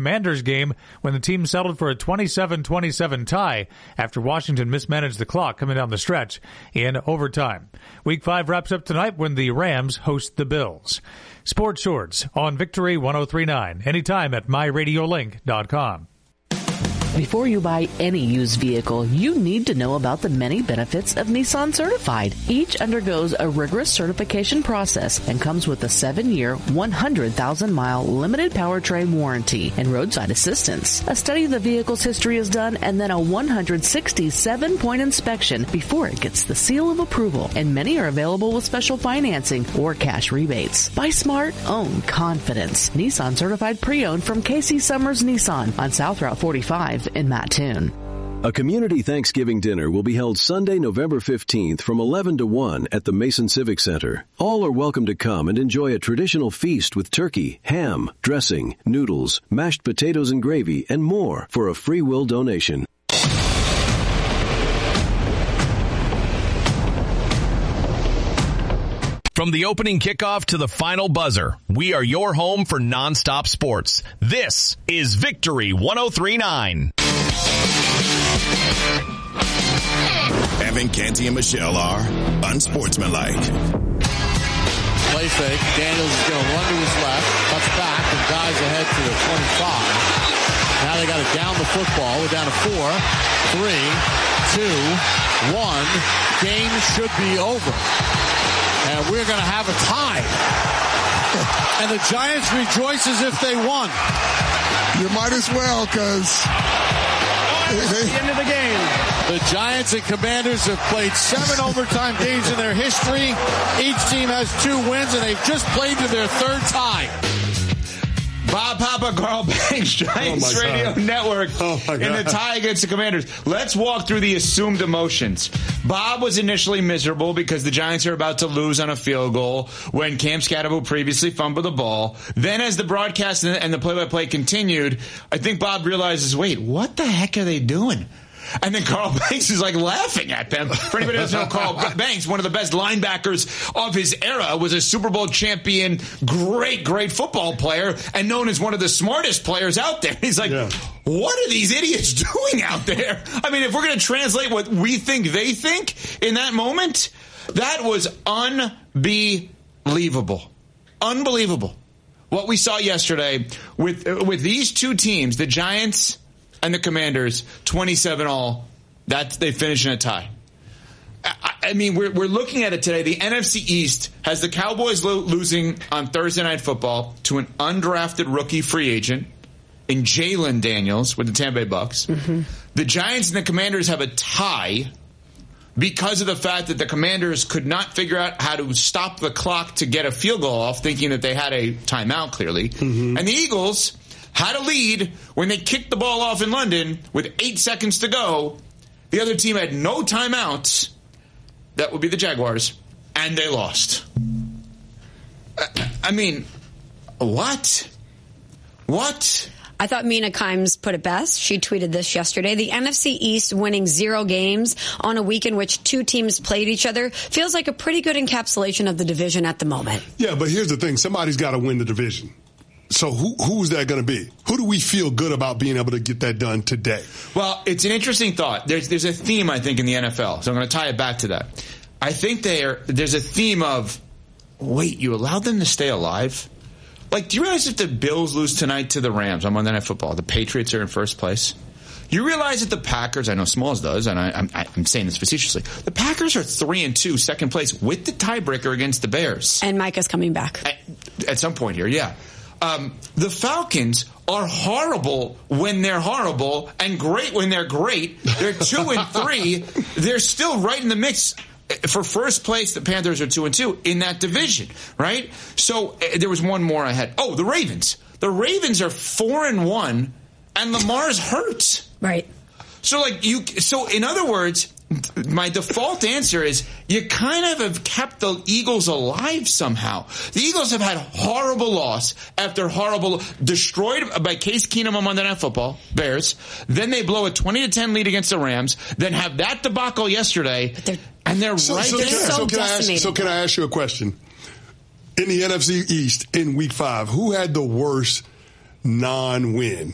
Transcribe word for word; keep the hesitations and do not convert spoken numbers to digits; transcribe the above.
Commanders game when the team settled for a twenty-seven twenty-seven tie after Washington mismanaged the clock coming down the stretch in overtime. Week five wraps up tonight when the Rams host the Bills. Sports Shorts on Victory one oh three point nine, anytime at my radio link dot com. Before you buy any used vehicle, you need to know about the many benefits of Nissan Certified. Each undergoes a rigorous certification process and comes with a seven-year, one hundred thousand mile limited powertrain warranty and roadside assistance. A study of the vehicle's history is done and then a one hundred sixty-seven point inspection before it gets the seal of approval, and many are available with special financing or cash rebates. Buy smart, own confidence. Nissan Certified Pre-Owned from Casey Summers Nissan on South Route forty-five in Mattoon. A community Thanksgiving dinner will be held Sunday, November fifteenth from eleven to one at the Mason Civic Center. All are welcome to come and enjoy a traditional feast with turkey, ham, dressing, noodles, mashed potatoes and gravy, and more for a free will donation. From the opening kickoff to the final buzzer, we are your home for nonstop sports. This is Victory one oh three point nine. Evan, Canty, and Michelle are unsportsmanlike. Play fake. Daniels is going to run to his left, cuts back, and dives ahead to the twenty-five. Now they got to down the football. We're down to four, three, two, one. Game should be over. And we're going to have a tie. And the Giants rejoice as if they won. You might as well, because the end of the game. The Giants and Commanders have played seven overtime games in their history. Each team has two wins, and they've just played to their third tie. Bob Papa, Carl Banks, Giants oh Radio God. Network oh in the tie against the Commanders. Let's walk through the assumed emotions. Bob was initially miserable because the Giants are about to lose on a field goal when Cam Scatterbo previously fumbled the ball. Then as the broadcast and the play-by-play continued, I think Bob realizes, wait, what the heck are they doing? And then Carl Banks is like laughing at them. For anybody who doesn't know, Carl Banks, one of the best linebackers of his era, was a Super Bowl champion, great, great football player, and known as one of the smartest players out there. He's like, yeah. What are these idiots doing out there? I mean, if we're going to translate what we think they think in that moment, that was unbelievable. Unbelievable. What we saw yesterday with with these two teams, the Giants and the Commanders, twenty-seven all. That's they finish in a tie. I, I mean, we're we're looking at it today. The N F C East has the Cowboys lo- losing on Thursday Night Football to an undrafted rookie free agent in Jalen Daniels with the Tampa Bay Bucks. Mm-hmm. The Giants and the Commanders have a tie because of the fact that the Commanders could not figure out how to stop the clock to get a field goal off, thinking that they had a timeout clearly. Mm-hmm. And the Eagles had a lead when they kicked the ball off in London with eight seconds to go. The other team had no timeouts. That would be the Jaguars. And they lost. I mean, what? What? I thought Mina Kimes put it best. She tweeted this yesterday. The N F C East winning zero games on a week in which two teams played each other feels like a pretty good encapsulation of the division at the moment. Yeah, but here's the thing. Somebody's got to win the division. So who who's that going to be? Who do we feel good about being able to get that done today? Well, it's an interesting thought. There's there's a theme, I think, in the N F L. So I'm going to tie it back to that. I think there there's a theme of, wait, you allowed them to stay alive? Like, do you realize if the Bills lose tonight to the Rams on Monday Night Football, the Patriots are in first place? You realize that the Packers, I know Smalls does, and I, I'm, I'm saying this facetiously, the Packers are three and two, second place, with the tiebreaker against the Bears. And Micah's coming back. At, at some point here, yeah. Um, the Falcons are horrible when they're horrible and great when they're great. They're two and three. They're still right in the mix. For first place, the Panthers are two and two in that division, right? So uh, there was one more I had. Oh, the Ravens. The Ravens are four and one, and Lamar's hurt. Right. So, like you. So, in other words, my default answer is you kind of have kept the Eagles alive somehow. The Eagles have had horrible loss after horrible, destroyed by Case Keenum on Monday Night Football, Bears. Then they blow a twenty to ten lead against the Rams. Then have that debacle yesterday, they're, and they're so, right so there. Can, so, so, can I ask, so can I ask you a question? In the N F C East in Week Five, who had the worst non-win?